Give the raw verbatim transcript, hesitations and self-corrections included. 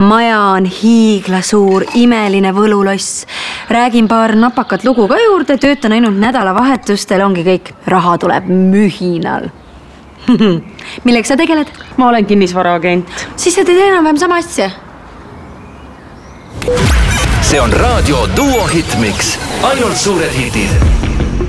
maja on hiiglasuur, imeline võluloss. Räägin paar napakat lugu ka juurde, töötan ainult nädalavahetustel, ongi kõik. Raha tuleb mühinal. Milleks sa tegeled? Ma olen kinnisvaraagent. Siis sa teed enam-vähem sama asja. See on Raadio Duo Hitmix. Ainult suured hitid.